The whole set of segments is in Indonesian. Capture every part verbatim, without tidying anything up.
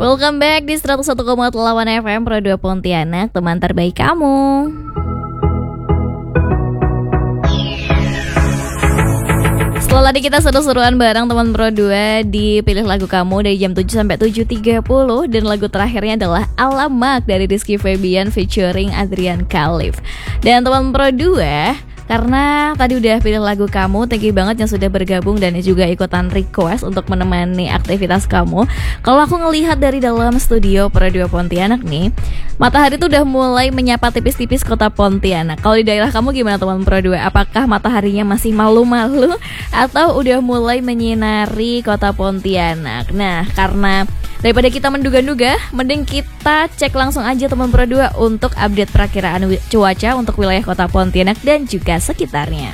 Welcome back di seratus satu koma delapan F M Pro dua Pontianak, teman terbaik kamu. Setelah tadi kita seru-seruan bareng teman Pro dua di Pilih Lagu Kamu dari jam tujuh sampai tujuh tiga puluh. Dan lagu terakhirnya adalah Alamak dari Rizky Febian featuring Adrian Khalif. Dan teman Pro dua, karena tadi udah pilih lagu kamu, thank you banget yang sudah bergabung dan juga ikutan request untuk menemani aktivitas kamu. Kalau aku ngelihat dari dalam studio Pro dua Pontianak nih, matahari tuh udah mulai menyapa tipis-tipis kota Pontianak. Kalau di daerah kamu gimana teman Pro dua? Apakah mataharinya masih malu-malu atau udah mulai menyinari kota Pontianak? Nah, karena daripada kita menduga-duga, mending kita cek langsung aja teman Pro dua untuk update perakiraan cuaca untuk wilayah kota Pontianak dan juga sekitarnya.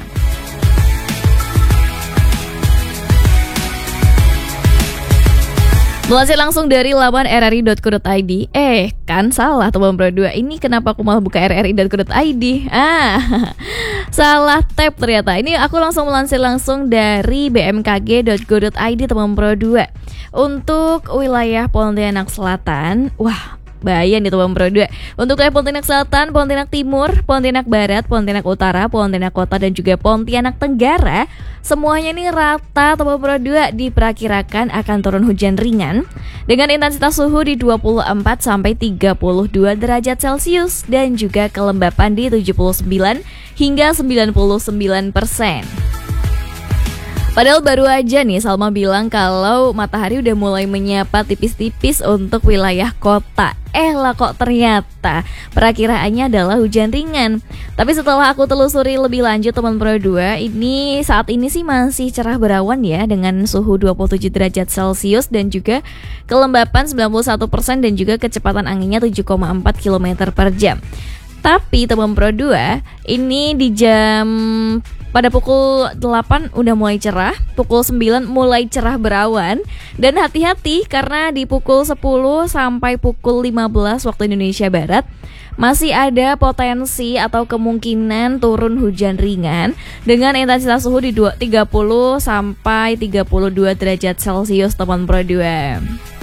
Melansir langsung dari laman r r i dot co dot i d. Eh, kan salah teman Pro dua. Ini kenapa aku malah buka r r i dot co dot i d? Ah, salah tab ternyata. Ini aku langsung melansir langsung dari b m k g dot go dot i d teman Pro dua. Untuk wilayah Pontianak Selatan, wah, bahaya nih teman Pro dua. Untuk wilayah Pontianak Selatan, Pontianak Timur, Pontianak Barat, Pontianak Utara, Pontianak Kota dan juga Pontianak Tenggara, semuanya nih rata teman Pro dua diperkirakan akan turun hujan ringan dengan intensitas suhu di dua puluh empat sampai tiga puluh dua derajat Celcius dan juga kelembapan di tujuh puluh sembilan hingga sembilan puluh sembilan persen. Padahal baru aja nih Salma bilang kalau matahari udah mulai menyapa tipis-tipis untuk wilayah kota. Eh lah kok ternyata perakiraannya adalah hujan ringan. Tapi setelah aku telusuri lebih lanjut teman Pro dua, ini saat ini sih masih cerah berawan ya dengan suhu dua puluh tujuh derajat Celcius dan juga kelembapan sembilan puluh satu persen dan juga kecepatan anginnya tujuh koma empat kilometer per jam. Tapi teman Pro dua, ini di jam pada pukul delapan udah mulai cerah, pukul sembilan mulai cerah berawan. Dan hati-hati karena di pukul sepuluh sampai pukul lima belas waktu Indonesia Barat masih ada potensi atau kemungkinan turun hujan ringan dengan intensitas suhu di tiga puluh sampai tiga puluh dua derajat Celcius teman Pro dua.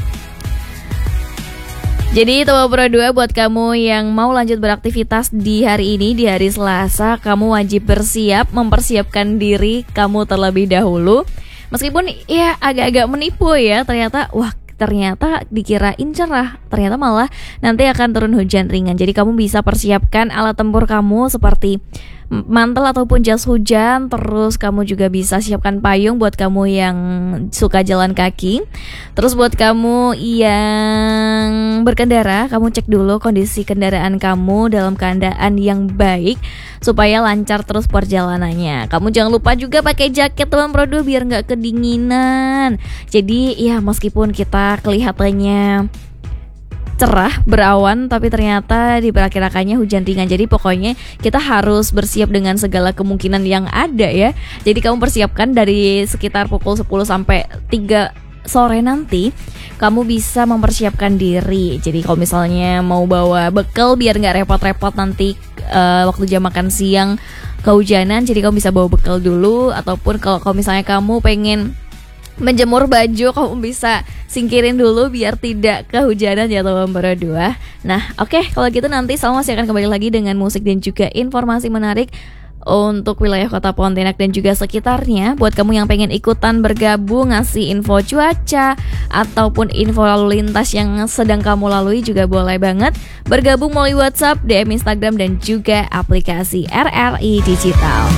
Jadi teman Pro dua, buat kamu yang mau lanjut beraktivitas di hari ini, di hari Selasa, kamu wajib bersiap, mempersiapkan diri kamu terlebih dahulu. Meskipun ya agak-agak menipu ya, ternyata wah ternyata dikirain cerah, ternyata malah nanti akan turun hujan ringan. Jadi kamu bisa persiapkan alat tempur kamu seperti mantel ataupun jas hujan. Terus kamu juga bisa siapkan payung buat kamu yang suka jalan kaki. Terus buat kamu yang berkendara, kamu cek dulu kondisi kendaraan kamu dalam keadaan yang baik supaya lancar terus perjalanannya. Kamu jangan lupa juga pakai jaket teman Pro dua biar gak kedinginan. Jadi ya meskipun kita kelihatannya cerah berawan tapi ternyata diperkirakannya hujan ringan. Jadi pokoknya kita harus bersiap dengan segala kemungkinan yang ada ya. Jadi kamu persiapkan dari sekitar pukul sepuluh sampai tiga sore nanti kamu bisa mempersiapkan diri. Jadi kalau misalnya mau bawa bekal biar gak repot-repot nanti uh, waktu jam makan siang kehujanan, jadi kamu bisa bawa bekal dulu. Ataupun kalau, kalau misalnya kamu pengen menjemur baju, kamu bisa singkirin dulu biar tidak kehujanan ya teman Pro dua. Nah oke, okay, kalau gitu nanti Salma masih akan kembali lagi dengan musik dan juga informasi menarik untuk wilayah kota Pontianak dan juga sekitarnya. Buat kamu yang pengen ikutan bergabung ngasih info cuaca ataupun info lalu lintas yang sedang kamu lalui juga boleh banget bergabung melalui WhatsApp, D M Instagram dan juga aplikasi R R I Digital.